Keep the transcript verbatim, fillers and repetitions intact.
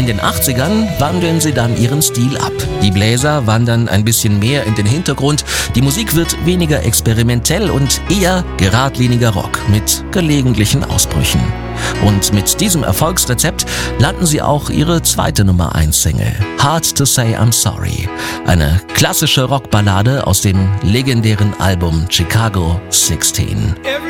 In den achtzigern wandeln sie dann ihren Stil ab. Die Bläser wandern ein bisschen mehr in den Hintergrund, die Musik wird weniger experimentell und eher geradliniger Rock mit gelegentlichen Ausbrüchen. Und mit diesem Erfolgsrezept landen sie auch ihre zweite Nummer eins Single, Hard to Say I'm Sorry, eine klassische Rockballade aus dem legendären Album Chicago sechzehn.